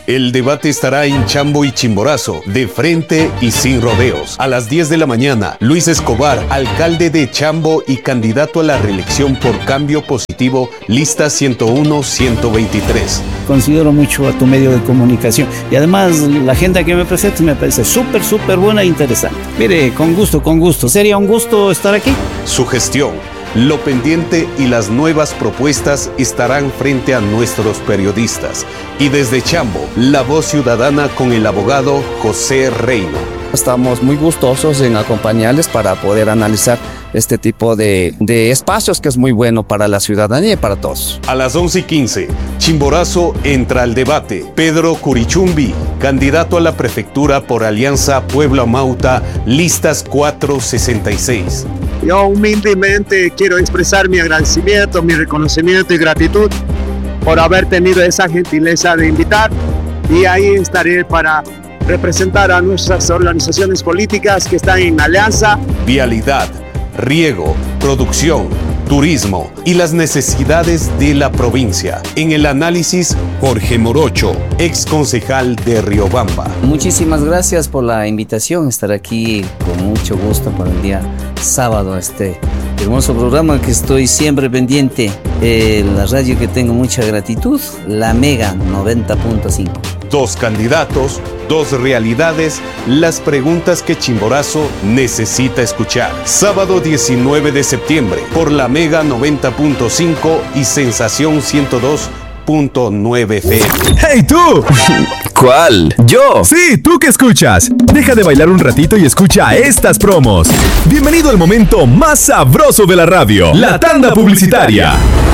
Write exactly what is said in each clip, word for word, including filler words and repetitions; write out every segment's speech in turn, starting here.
El debate estará en Chambo y Chimborazo, de frente y sin rodeos. A las diez de la mañana, Luis Escobar, alcalde de Chambo y candidato a la reelección por Cambio Positivo, lista ciento uno ciento veintitrés. Considero mucho a tu medio de comunicación y además la agenda que me presentas me parece súper, súper buena e interesante. Mire, con gusto, con gusto. Sería un gusto estar aquí. Su gestión, lo pendiente y las nuevas propuestas estarán frente a nuestros periodistas. Y desde Chambo, la voz ciudadana con el abogado José Reino. Estamos muy gustosos en acompañarles para poder analizar este tipo de, de espacios que es muy bueno para la ciudadanía y para todos. A las once y quince, Chimborazo entra al debate. Pedro Curichumbi, candidato a la prefectura por Alianza Puebla-Mauta, listas cuatrocientos sesenta y seis. Yo humildemente quiero expresar mi agradecimiento, mi reconocimiento y gratitud por haber tenido esa gentileza de invitar, y ahí estaré para representar a nuestras organizaciones políticas que están en alianza. Vialidad, riego, producción, turismo y las necesidades de la provincia. En el análisis, Jorge Morocho, ex concejal de Riobamba. Muchísimas gracias por la invitación, estar aquí con mucho gusto para el día sábado, este hermoso programa que estoy siempre pendiente, eh, la radio que tengo mucha gratitud, la Mega noventa punto cinco. Dos candidatos, dos realidades, las preguntas que Chimborazo necesita escuchar. Sábado diecinueve de septiembre, por la Mega noventa punto cinco y Sensación ciento dos punto nueve F M. ¡Hey tú! ¿Cuál? ¡Yo! Sí, tú que escuchas. Deja de bailar un ratito y escucha estas promos. Bienvenido al momento más sabroso de la radio, la tanda publicitaria.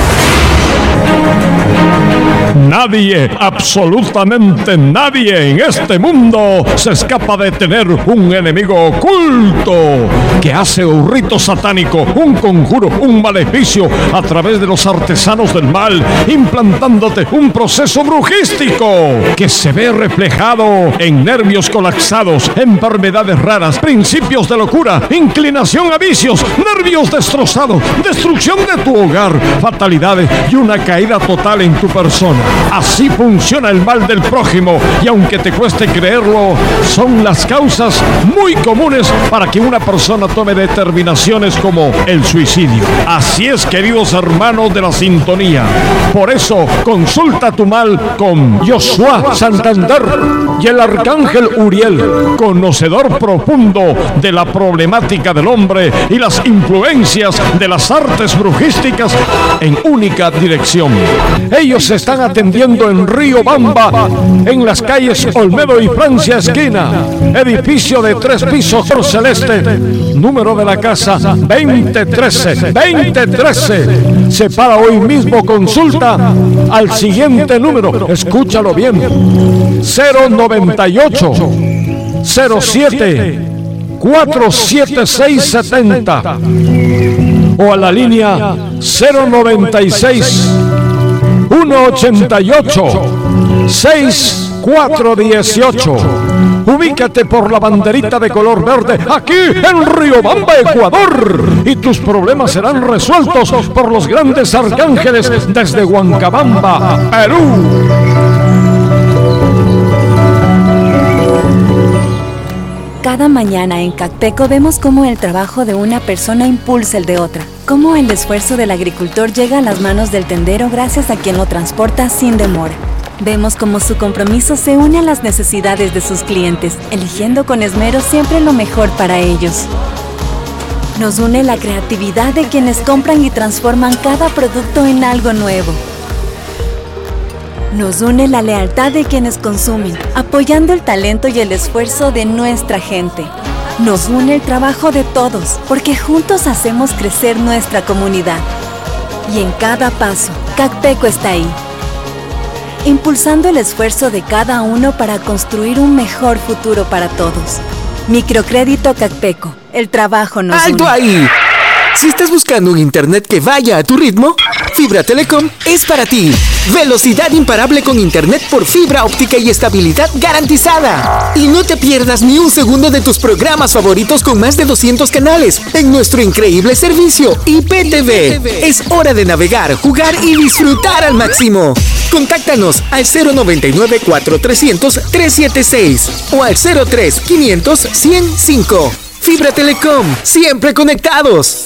Nadie, absolutamente nadie en este mundo se escapa de tener un enemigo oculto que hace un rito satánico, un conjuro, un maleficio a través de los artesanos del mal, implantándote un proceso brujístico que se ve reflejado en nervios colapsados, enfermedades raras, principios de locura, inclinación a vicios, nervios destrozados, destrucción de tu hogar, fatalidades y una caída total en tu persona. Así funciona el mal del prójimo, y aunque te cueste creerlo, son las causas muy comunes para que una persona tome determinaciones como el suicidio. Así es, queridos hermanos de la sintonía. Por eso, consulta tu mal con Joshua Santander y el arcángel Uriel, conocedor profundo de la problemática del hombre y las influencias de las artes brujísticas en única dirección. Ellos se están atendiendo en Riobamba, en las calles Olmedo y Francia esquina, edificio de tres pisos por celeste, número de la casa veinte trece, veinte trece. Separa hoy mismo consulta al siguiente número, escúchalo bien, cero noventa y ocho, cero siete, cuatro siete seis setenta, o a la línea cero noventa y seis, uno ochenta y ocho, sesenta y cuatro dieciocho. Ubícate por la banderita de color verde aquí en Riobamba, Ecuador, y tus problemas serán resueltos por los grandes arcángeles desde Huancabamba, Perú. Cada mañana en Cacpeco vemos cómo el trabajo de una persona impulsa el de otra, cómo el esfuerzo del agricultor llega a las manos del tendero gracias a quien lo transporta sin demora. Vemos cómo su compromiso se une a las necesidades de sus clientes, eligiendo con esmero siempre lo mejor para ellos. Nos une la creatividad de quienes compran y transforman cada producto en algo nuevo. Nos une la lealtad de quienes consumen, apoyando el talento y el esfuerzo de nuestra gente. Nos une el trabajo de todos, porque juntos hacemos crecer nuestra comunidad. Y en cada paso, Cacpeco está ahí, impulsando el esfuerzo de cada uno para construir un mejor futuro para todos. Microcrédito Cacpeco, el trabajo nos une. ¡Alto ahí! Si estás buscando un internet que vaya a tu ritmo, Fibra Telecom es para ti. Velocidad imparable con internet por fibra óptica y estabilidad garantizada. Y no te pierdas ni un segundo de tus programas favoritos con más de doscientos canales en nuestro increíble servicio I P T V. Es hora de navegar, jugar y disfrutar al máximo. Contáctanos al cero noventa y nueve, cuatro trescientos, trescientos setenta y seis o al cero tres, quinientos, cien cinco. Fibra Telecom, siempre conectados.